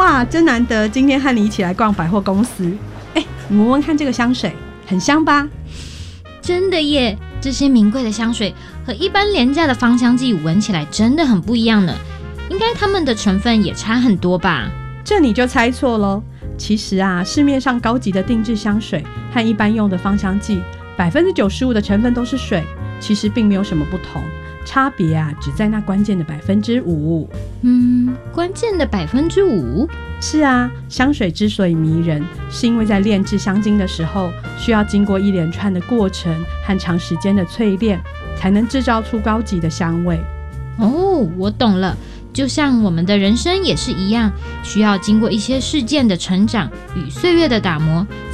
哇，真难得今天和你一起来逛百货公司。你闻闻看这个香水，很香吧？ 真的耶，这些名贵的香水和一般廉价的芳香剂闻起来真的很不一样呢。应该它们的成分也差很多吧？ 这你就猜错咯。其实啊，市面上高级的定制香水和一般用的芳香剂，95%的成分都是水，其实并没有什么不同，差别啊只在那关键的5%。 关键的5%？ 是啊，香水之所以迷人，是因为在炼制香精的时候，需要经过一连串的过程和长时间的淬炼，才能制造出高级的香味。 哦，我懂了。就像我们的人生也是一样，需要经过一些事件的成长与岁月的打磨，